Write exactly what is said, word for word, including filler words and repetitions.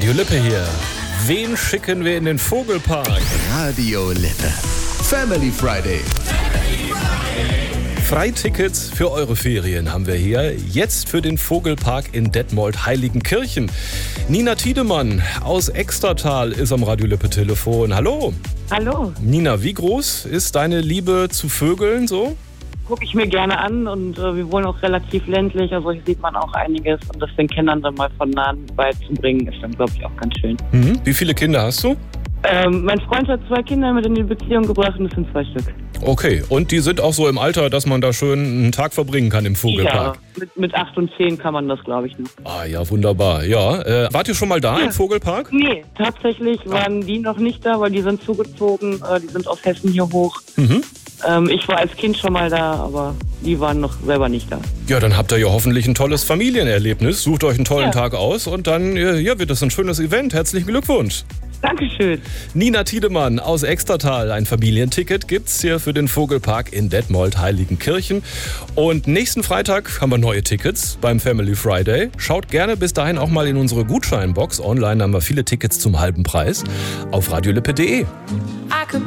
Radio Lippe hier. Wen schicken wir in den Vogelpark? Radio Lippe. Family Friday. Freitickets für eure Ferien haben wir hier. Jetzt für den Vogelpark in Detmold-Heiligenkirchen. Nina Tiedemann aus Extertal ist am Radio Lippe Telefon. Hallo. Hallo. Nina, wie groß ist deine Liebe zu Vögeln so? Gucke ich mir gerne an und äh, wir wohnen auch relativ ländlich, also hier sieht man auch einiges und das den Kindern dann mal von nah beizubringen, ist dann, glaube ich, auch ganz schön. Mhm. Wie viele Kinder hast du? Ähm, mein Freund hat zwei Kinder mit in die Beziehung gebracht und das sind zwei Stück. Okay, und die sind auch so im Alter, dass man da schön einen Tag verbringen kann im Vogelpark? Ja, mit, mit acht und zehn kann man das, glaube ich, noch. Ah ja, wunderbar. Ja, äh, wart ihr schon mal da Ja. im Vogelpark? Nee, tatsächlich waren die noch nicht da, weil die sind zugezogen, äh, die sind aus Hessen hier hoch. Mhm. Ähm, ich war als Kind schon mal da, aber die waren noch selber nicht da. Ja, dann habt ihr ja hoffentlich ein tolles Familienerlebnis. Sucht euch einen tollen Ja. Tag aus und dann äh, ja, wird das ein schönes Event. Herzlichen Glückwunsch. Dankeschön. Nina Tiedemann aus Extertal. Ein Familienticket gibt's hier für den Vogelpark in Detmold-Heiligenkirchen. Und nächsten Freitag haben wir neue Tickets beim Family Friday. Schaut gerne bis dahin auch mal in unsere Gutscheinbox. Online haben wir viele Tickets zum halben Preis auf radiolippe punkt de.